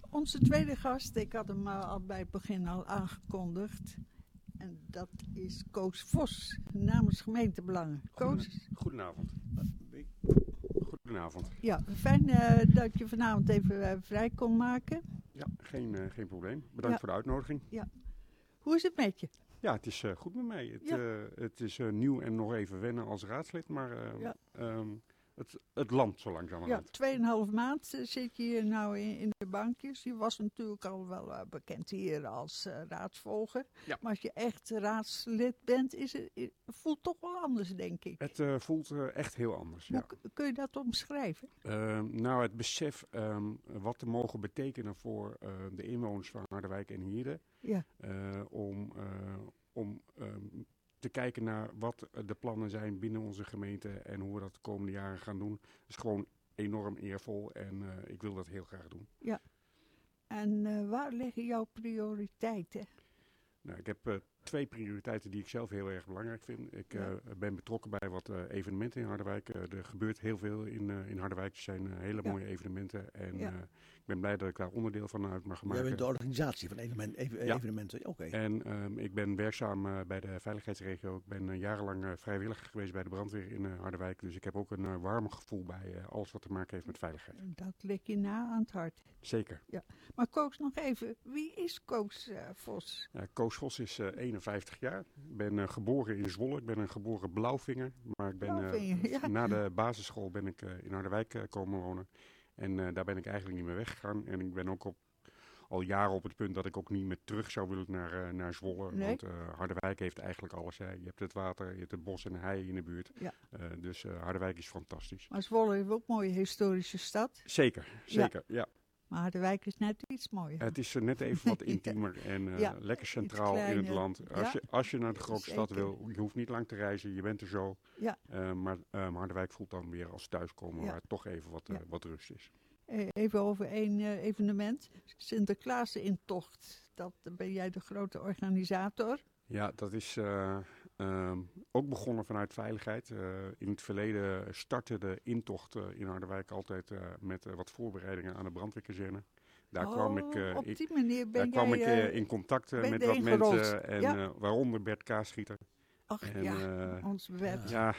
Onze tweede gast, ik had hem al bij het begin al aangekondigd. En dat is Koos Vos, namens Gemeentebelangen. Koos? Goedenavond. Goedenavond. Ja, fijn dat je vanavond even vrij kon maken. Ja, geen probleem. Bedankt voor de uitnodiging. Ja. Hoe is het met je? Ja, het is goed met mij. Het is nieuw en nog even wennen als raadslid, maar het landt zo langzamerhand. Ja, 2,5 maand zit je hier nou in de bankjes. Je was natuurlijk al wel bekend hier als raadsvolger. Ja. Maar als je echt raadslid bent, voelt het toch wel anders, denk ik. Het voelt echt heel anders, ja. Hoe kun je dat omschrijven? Nou, het besef wat te mogen betekenen voor de inwoners van Harderwijk en Hierde. Ja. Om te kijken naar wat de plannen zijn binnen onze gemeente en hoe we dat de komende jaren gaan doen. Dat is gewoon enorm eervol en ik wil dat heel graag doen. Ja. En waar liggen jouw prioriteiten? Nou, ik heb 2 prioriteiten die ik zelf heel erg belangrijk vind. Ik ben betrokken bij wat evenementen in Harderwijk. Er gebeurt heel veel in Harderwijk. Er zijn hele mooie evenementen. En ik ben blij dat ik daar onderdeel van uit mag maken. Jij bent de organisatie van evenementen? Oké. En ik ben werkzaam bij de veiligheidsregio. Ik ben jarenlang vrijwilliger geweest bij de brandweer in Harderwijk. Dus ik heb ook een warm gevoel bij alles wat te maken heeft met veiligheid. Dat ligt je na aan het hart. Zeker. Ja. Maar Koos, nog even. Wie is Koos Vos? Koos Vos is 51 jaar. Ik ben geboren in Zwolle. Ik ben een geboren Blauwvinger. Maar ik ben, na de basisschool ben ik in Harderwijk komen wonen. En daar ben ik eigenlijk niet meer weggegaan. En ik ben ook al jaren op het punt dat ik ook niet meer terug zou willen naar Zwolle. Nee? Want Harderwijk heeft eigenlijk alles. Hè. Je hebt het water, je hebt het bos en de hei in de buurt. Ja. Dus Harderwijk is fantastisch. Maar Zwolle heeft ook een mooie historische stad. Zeker, ja. Maar Harderwijk is net iets mooier. Het is net even wat intiemer en lekker centraal in het land. Als je naar de grote stad wil, je hoeft niet lang te reizen, je bent er zo. Ja. Maar Harderwijk voelt dan weer als thuiskomen waar toch even wat rust is. Even over één evenement. Sinterklaas-intocht. Dat ben jij de grote organisator. Ja, dat is ook begonnen vanuit veiligheid. In het verleden startte de intocht in Harderwijk altijd met wat voorbereidingen aan de brandweerkazerne. Daar kwam ik in contact met wat mensen, en waaronder Bert Kaasschieter. Ach ons Bert. Ja,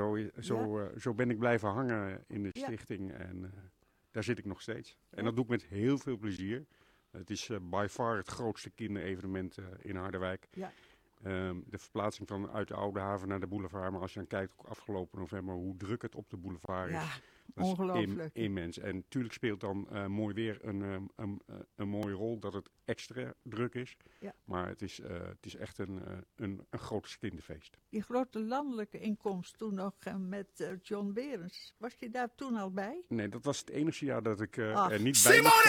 zo ben ik blijven hangen in de stichting en daar zit ik nog steeds. En dat doe ik met heel veel plezier. Het is by far het grootste kinderevenement in Harderwijk. Ja. De verplaatsing van uit de Oude Haven naar de boulevard. Maar als je dan kijkt, ook afgelopen november, hoe druk het op de boulevard is. Dat ongelooflijk. Is immens. En natuurlijk speelt dan mooi weer een mooie rol dat het extra druk is. Ja. Maar het is echt een groot kinderfeest. Die grote landelijke inkomst toen nog met John Berens. Was je daar toen al bij? Nee, dat was het enige jaar dat ik er niet bij mocht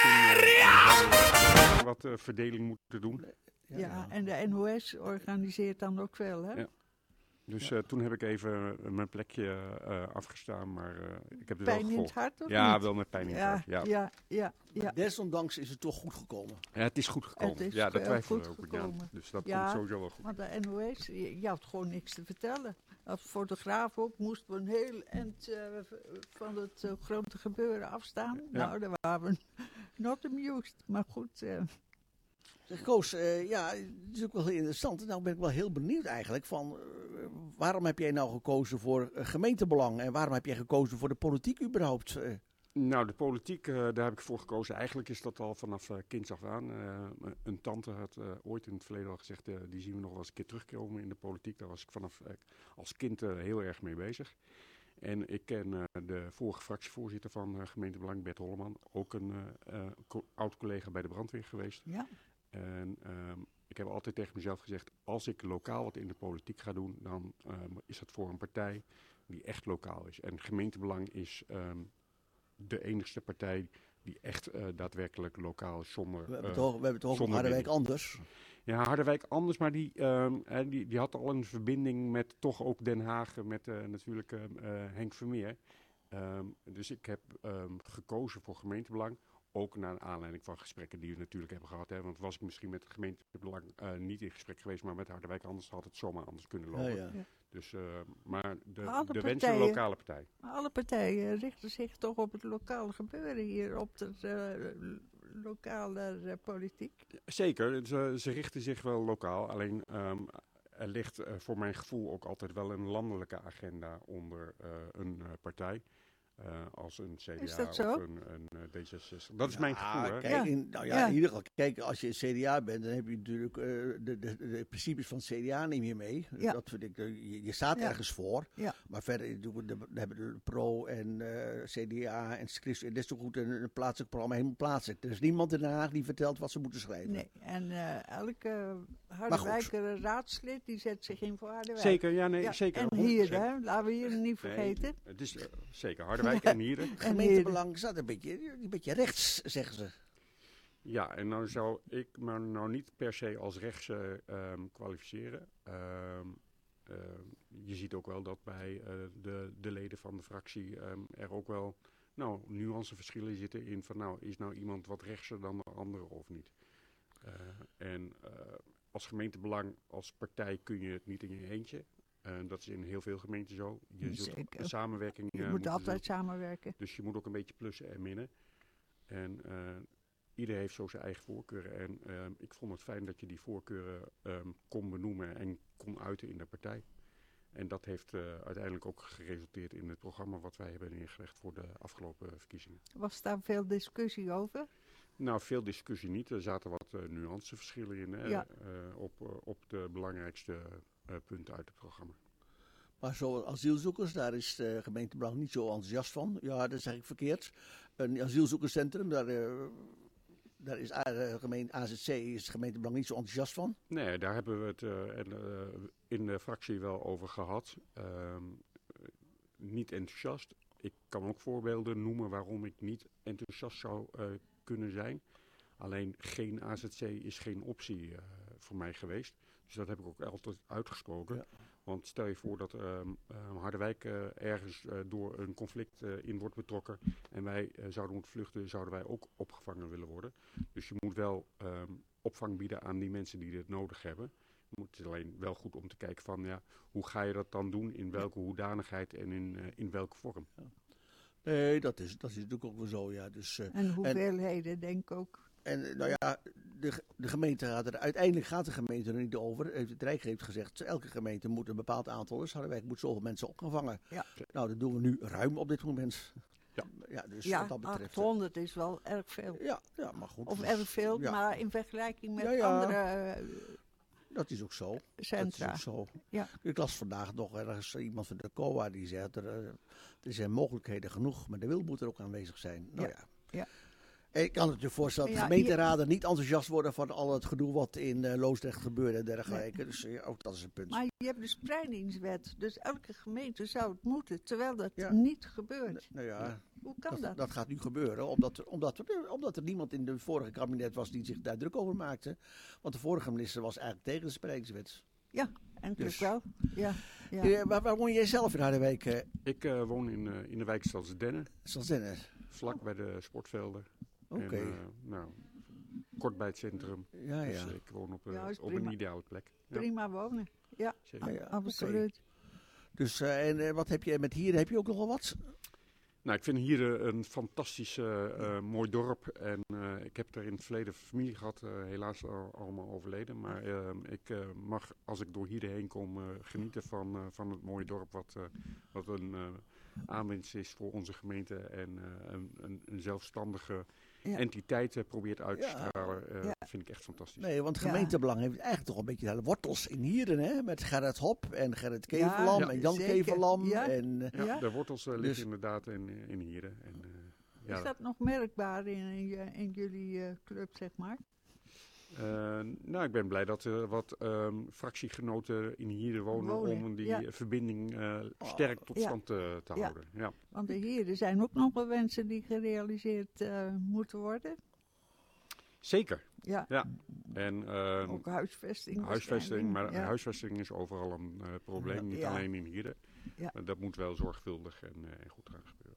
zijn. Wat verdeling moeten doen. Ja, en de NOS organiseert dan ook veel, hè? Ja. Dus toen heb ik even mijn plekje afgestaan, maar ik heb het pijn wel gevolgd. In het hart, of ja, niet? Wel met pijn in het hart. Ja. Desondanks is het toch goed gekomen. Ja, het is goed gekomen. Ja, dat twijfel ik ook. Ja. Dus dat komt sowieso wel goed. Maar de NOS, je had gewoon niks te vertellen. Als fotograaf ook moesten we een heel eind van het grote gebeuren afstaan. Ja. Nou, daar waren we not amused. Maar goed... Zeg Koos, het is ook wel heel interessant. Nou ben ik wel heel benieuwd eigenlijk van waarom heb jij nou gekozen voor gemeentebelang en waarom heb jij gekozen voor de politiek überhaupt? Nou, de politiek, daar heb ik voor gekozen. Eigenlijk is dat al vanaf kinds af aan. Een tante had ooit in het verleden al gezegd, die zien we nog wel eens een keer terugkomen in de politiek. Daar was ik vanaf als kind heel erg mee bezig. En ik ken de vorige fractievoorzitter van gemeentebelang, Bert Holleman. Ook een oud-collega bij de brandweer geweest. Ja. En ik heb altijd tegen mezelf gezegd, als ik lokaal wat in de politiek ga doen, dan is dat voor een partij die echt lokaal is. En gemeentebelang is de enigste partij die echt daadwerkelijk lokaal is zonder... We hebben het over Harderwijk anders. Ja, Harderwijk anders, maar die had al een verbinding met toch ook Den Haag, met natuurlijk Henk Vermeer. Dus ik heb gekozen voor gemeentebelang. Ook naar aanleiding van gesprekken die we natuurlijk hebben gehad. Hè? Want was ik misschien met het gemeentebelang niet in gesprek geweest, maar met Harderwijk anders had het zomaar anders kunnen lopen. Ja. Dus, maar de wens van de lokale partij. Maar alle partijen richten zich toch op het lokale gebeuren hier. Op de lokale politiek? Zeker, ze richten zich wel lokaal. Alleen er ligt voor mijn gevoel ook altijd wel een landelijke agenda onder een partij. Als een CDA Is dat zo? of een D66. Dat is mijn gevoel. Hè? Kijk, Ja. in ieder geval, kijk, als je CDA bent, dan heb je natuurlijk de principes van het CDA neem je mee. Ja. Dat vind ik, je staat ergens voor. Ja. Maar verder hebben de Pro en CDA en ChristenUnie, dat is toch goed een plaatselijk programma, helemaal plaatselijk. Er is niemand in Den Haag die vertelt wat ze moeten schrijven. Nee, en elke Harderwijker raadslid die zet zich in voor Harderwijk. Zeker, ja, nee, Ja, zeker. en 100%. hier, hè? Laten we hier niet vergeten. Nee, het is zeker Harderwijk en Hieren. Gemeentebelang staat een beetje rechts, zeggen ze. Ja, en nou zou ik me nou niet per se als rechts kwalificeren. Je ziet ook wel dat bij de leden van de fractie er ook wel nuanceverschillen zitten in van is nou iemand wat rechtser dan de andere of niet. Als gemeentebelang, als partij kun je het niet in je eentje. Dat is in heel veel gemeenten zo. Je zult een samenwerking Je moet altijd samenwerken. Dus je moet ook een beetje plussen en minnen. En ieder heeft zo zijn eigen voorkeuren. En ik vond het fijn dat je die voorkeuren kon benoemen en kon uiten in de partij. En dat heeft uiteindelijk ook geresulteerd in het programma wat wij hebben neergelegd voor de afgelopen verkiezingen. Was daar veel discussie over? Nou, veel discussie niet. Er zaten wat nuanceverschillen in op de belangrijkste punten uit het programma. Maar zoals asielzoekers, daar is de gemeentebelang niet zo enthousiast van. Ja, dat zeg ik verkeerd. Een asielzoekerscentrum, daar is AZC is het gemeentebelang niet zo enthousiast van. Nee, daar hebben we het in de fractie wel over gehad. Niet enthousiast. Ik kan ook voorbeelden noemen waarom ik niet enthousiast zou kunnen zijn. Alleen geen AZC is geen optie voor mij geweest. Dus dat heb ik ook altijd uitgesproken. Ja. Want stel je voor dat Harderwijk ergens door een conflict in wordt betrokken en wij zouden moeten vluchten, zouden wij ook opgevangen willen worden. Dus je moet wel opvang bieden aan die mensen die dit nodig hebben. Het is alleen wel goed om te kijken van hoe ga je dat dan doen, in welke hoedanigheid en in welke vorm. Ja. Nee, dat is natuurlijk ook wel zo, ja. Dus, en hoeveelheden denk ik ook. En de gemeente uiteindelijk gaat de gemeente er niet over. Het Rijk heeft gezegd, elke gemeente moet een bepaald aantal, dus Harderwijk moet zoveel mensen opgevangen. Ja. Nou, dat doen we nu ruim op dit moment. Dus wat dat betreft. 800 is wel erg veel. Ja, maar goed. Of erg veel, maar in vergelijking met andere dat is ook zo. Centra. Dat is ook zo. Ja. Ik las vandaag nog ergens iemand van de COA die zei, er zijn mogelijkheden genoeg, maar de wil moet er ook aanwezig zijn. Nou ja. Ik kan het je voorstellen dat de gemeenteraden niet enthousiast worden van al het gedoe wat in Loosdrecht gebeurde en dergelijke. Nee. Dus ook dat is een punt. Maar je hebt de spreidingswet, dus elke gemeente zou het moeten, terwijl dat niet gebeurt. Hoe kan dat? Dat gaat nu gebeuren, omdat er niemand in de vorige kabinet was die zich daar druk over maakte. Want de vorige minister was eigenlijk tegen de spreidingswet. Ja, en natuurlijk wel. Ja. Waar woon jij zelf in Harderwijk? Ik woon in de wijk Stadsdenne. Stadsdenne. Vlak bij de sportvelden. Oké. Kort bij het centrum. Ja. Dus ik woon op een ideale plek. Ja. Prima wonen. Ja, absoluut. Okay. Dus en wat heb je met hier? Heb je ook nogal wat? Nou, ik vind hier een fantastisch mooi dorp. En ik heb er in het verleden familie gehad, helaas allemaal overleden. Maar ik mag, als ik door hierheen kom, genieten van het mooie dorp wat een aanwinst is voor onze gemeente. En een zelfstandige entiteit probeert uit te stralen. Dat vind ik echt fantastisch. Nee, want gemeentebelang heeft eigenlijk toch een beetje de wortels in Hieren, hè? Met Gerrit Hop en Gerrit Keverlam en Jan Keverlam. Ja. De wortels liggen inderdaad in Hieren. Is dat nog merkbaar in jullie club, zeg maar? Ik ben blij dat er wat fractiegenoten in Hieren wonen om die verbinding sterk tot stand te houden. Ja. Want de Hieren zijn ook nog wel wensen die gerealiseerd moeten worden. Zeker. Ja. En, ook huisvesting. Maar huisvesting is overal een probleem, niet alleen in Hieren. Ja. Dat moet wel zorgvuldig en goed gaan gebeuren.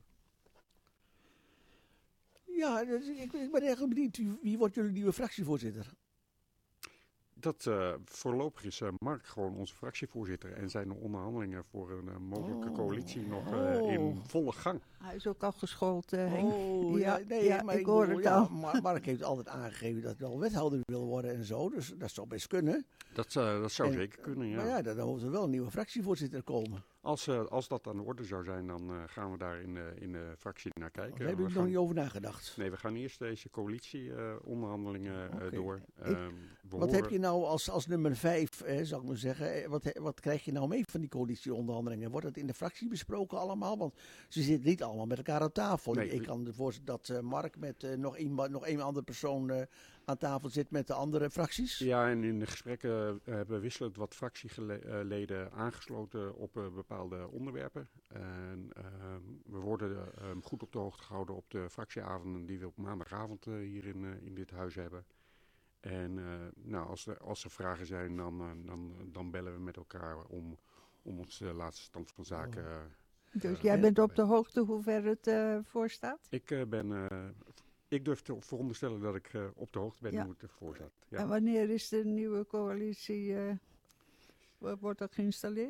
Ja, ik ben erg benieuwd. Wie wordt jullie nieuwe fractievoorzitter? Voorlopig is Mark gewoon onze fractievoorzitter en zijn de onderhandelingen voor een mogelijke coalitie nog in volle gang. Hij is ook al geschoold, Henk. Maar ik hoor het al. Mark heeft altijd aangegeven dat hij wel wethouder wil worden en zo, dus dat zou best kunnen. Dat zou zeker kunnen, ja. Maar ja, dan moet er wel een nieuwe fractievoorzitter komen. Als dat aan de orde zou zijn, dan gaan we daar in de fractie naar kijken. Daar hebben we nog niet over nagedacht. Nee, we gaan eerst deze coalitieonderhandelingen door. Wat heb je nou als nummer 5, zou ik maar zeggen? Wat krijg je nou mee van die coalitieonderhandelingen? Wordt het in de fractie besproken allemaal? Want ze zitten niet allemaal met elkaar aan tafel. Nee, ik kan me voorstellen dat Mark met nog een andere persoon aan tafel zit met de andere fracties. Ja, en in de gesprekken hebben we wisselend wat fractieleden aangesloten op bepaalde onderwerpen. En we worden goed op de hoogte gehouden op de fractieavonden die we op maandagavond hier in dit huis hebben. En als er vragen zijn, dan bellen we met elkaar om ons laatste stand van zaken. Dus jij bent op de hoogte hoe ver het voor staat? Ik durf te veronderstellen dat ik op de hoogte ben hoe het ervoor staat. Ja. En wanneer is de nieuwe coalitie, wordt dat geïnstalleerd?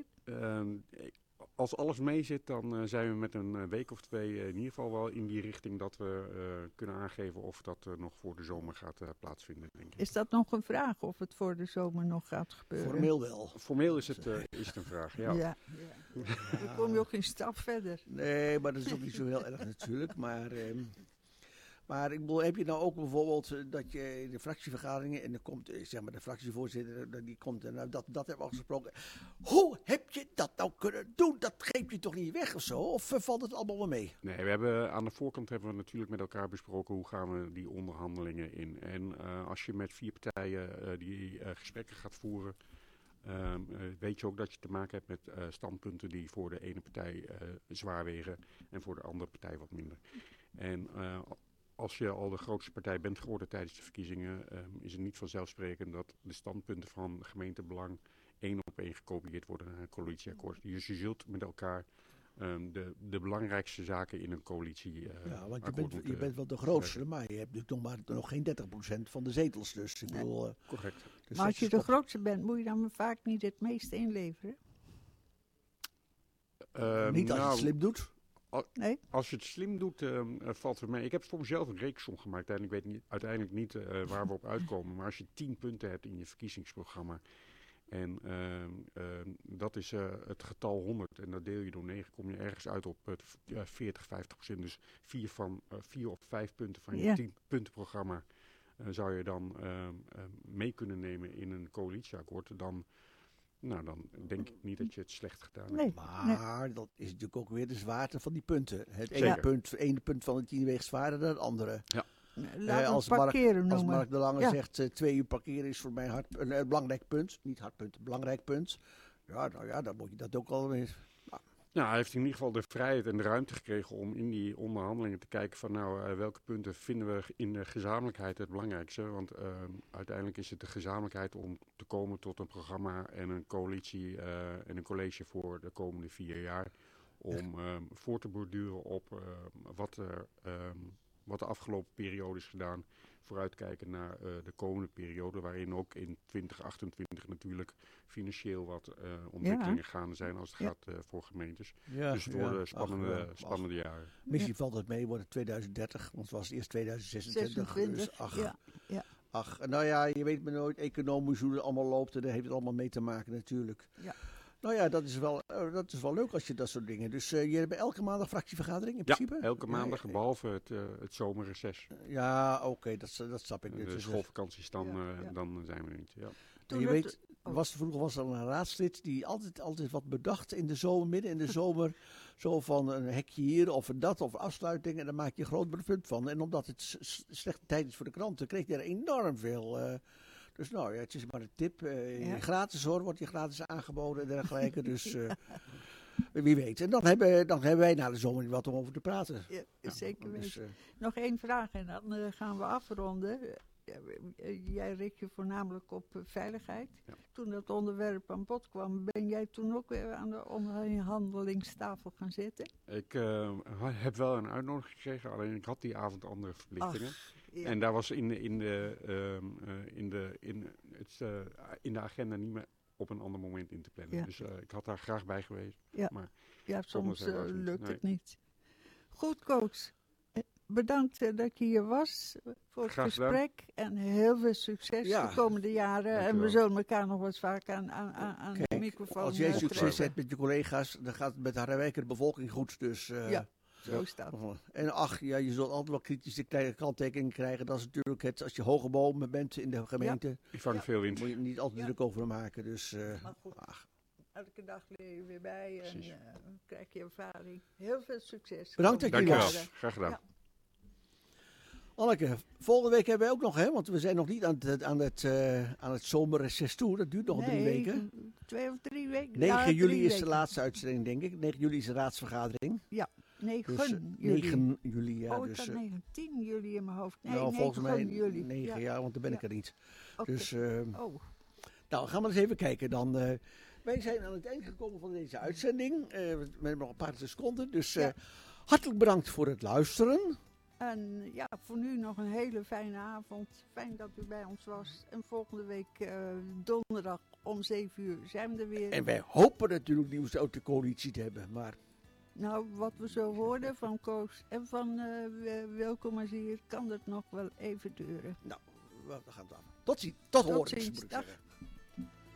Als alles mee zit, dan zijn we met een week of 2 in ieder geval wel in die richting dat we kunnen aangeven of dat nog voor de zomer gaat plaatsvinden, denk ik. Is dat nog een vraag of het voor de zomer nog gaat gebeuren? Formeel wel. Formeel is het een vraag, ja. Ja. Dan kom je ook geen stap verder. Nee, maar dat is ook niet zo heel erg natuurlijk. Maar ik bedoel, heb je nou ook bijvoorbeeld dat je in de fractievergaderingen en dan komt zeg maar de fractievoorzitter, die komt en dat hebben we al gesproken. Hoe heb je dat nou kunnen doen? Dat geef je toch niet weg of zo? Of valt het allemaal wel mee? Nee, aan de voorkant hebben we natuurlijk met elkaar besproken hoe gaan we die onderhandelingen in. En als je met 4 partijen die gesprekken gaat voeren, weet je ook dat je te maken hebt met standpunten die voor de ene partij zwaar wegen en voor de andere partij wat minder. En als je al de grootste partij bent geworden tijdens de verkiezingen, is het niet vanzelfsprekend dat de standpunten van gemeentebelang 1 op 1 gekopieerd worden naar een coalitieakkoord. Dus je zult met elkaar de belangrijkste zaken in een coalitie. Ja, want je bent wel de grootste, maar je hebt natuurlijk nog geen 30% van de zetels. Dus ik bedoel, correct. Dus maar als je de grootste bent, moet je dan vaak niet het meeste inleveren? Niet als je het slim doet. Nee? Als je het slim doet, valt het mee. Ik heb voor mezelf een reeksom gemaakt. En ik weet uiteindelijk niet waar we op uitkomen. Maar als je 10 punten hebt in je verkiezingsprogramma. En dat is het getal 100. En dat deel je door 9. Kom je ergens uit op 40-50%. Dus 4 of 5 punten van je 10 puntenprogramma zou je dan mee kunnen nemen in een coalitieakkoord. Dan denk ik niet dat je het slecht gedaan hebt. Maar dat is natuurlijk ook weer de zwaarte van die punten. Het ene punt van het 10 weegt zwaarder dan het andere. Ja. Als Mark de Lange zegt 2 uur parkeren is voor mij een belangrijk punt. Niet hard punt, een belangrijk punt. Ja, nou ja, dan moet je dat ook alweer. Nou, hij heeft in ieder geval de vrijheid en de ruimte gekregen om in die onderhandelingen te kijken van welke punten vinden we in de gezamenlijkheid het belangrijkste. Want uiteindelijk is het de gezamenlijkheid om te komen tot een programma en een coalitie en een college voor de komende 4 jaar. Om voor te borduren op wat de afgelopen periode is gedaan. Vooruitkijken naar de komende periode, waarin ook in 2028 natuurlijk financieel wat ontwikkelingen gaande zijn als het gaat voor gemeentes. Ja, dus het worden spannende jaren. Misschien valt het mee, wordt het 2030, want het was eerst 2026. Dus nou ja, je weet maar nooit economisch hoe het allemaal loopt en daar heeft het allemaal mee te maken natuurlijk. Ja. Nou ja, dat is wel leuk als je dat soort dingen. Dus je hebt elke maandag fractievergadering in principe? Ja, elke maandag, behalve het zomerreces. Ja, oké, dat snap ik. De schoolvakanties, dan zijn we er niet. Ja. Je weet, vroeger was er al een raadslid die altijd wat bedacht in de zomer, midden in de zomer. Zo van een hekje hier of dat of afsluiting. En daar maak je een groot punt van. En omdat het slechte tijd is voor de kranten, kreeg hij er enorm veel. Dus nou ja, het is maar een tip. Gratis hoor, wordt je gratis aangeboden en dergelijke. Dus wie weet. En dan hebben wij na de zomer wat om over te praten. Ja, zeker weten. Dus, nog 1 vraag en dan gaan we afronden. jij richt je voornamelijk op veiligheid. Ja. Toen dat onderwerp aan bod kwam, ben jij toen ook weer aan de onderhandelingstafel gaan zitten? Ik heb wel een uitnodiging gekregen, alleen ik had die avond andere verplichtingen. Ja. En daar was in de agenda niet meer op een ander moment in te plannen. Ja. Dus ik had daar graag bij geweest. Ja, Maar soms lukt het Nee. niet. Goed, Koos. Bedankt dat je hier was voor het Graag gedaan. gesprek. En heel veel succes de komende jaren. Dankjewel. En we zullen elkaar nog wat vaak aan Kijk, de microfoon als jij succes trekken. hebt met je collega's, dan gaat het met de Harderwijker bevolking goed. Dus, Ja, zo is dat. En je zult altijd wel kritische kanttekeningen krijgen. Dat is natuurlijk het, als je hoge bomen bent in de gemeente, ik vang veel wind. moet je niet altijd druk over maken. Dus, Maar goed, elke dag leer je weer bij en krijg je ervaring. Heel veel succes. Bedankt dat je hier Dankjewel. was. Graag gedaan. Ja. Anneke, volgende week hebben wij ook nog, hè? Want we zijn nog niet aan het zomerreces toe. Dat duurt nog 3 weken. 2 of 3 weken. 9 juli 3 is de weken. laatste uitzending, denk ik. 9 juli is de raadsvergadering. 9 Dus, juli. 9 juli, ja. Oh, ik Dus, had 10 juli in mijn hoofd. Nee, nou, 9 volgens mij juli. 9 jaar, want dan ben ik er niet. Okay. Dus, nou, gaan we eens even kijken dan. Wij zijn aan het eind gekomen van deze uitzending. We hebben nog een paar seconden. Dus hartelijk bedankt voor het luisteren. En voor nu nog een hele fijne avond. Fijn dat u bij ons was. En volgende week donderdag om 7 uur zijn we er weer. En wij hopen natuurlijk nieuws uit de coalitie te hebben. Maar nou, wat we zo hoorden van Koos en van Welkom als hier, kan het nog wel even duren. Nou, we gaan het af. Tot ziens. Tot horen, ziens. moet ik Dag. zeggen.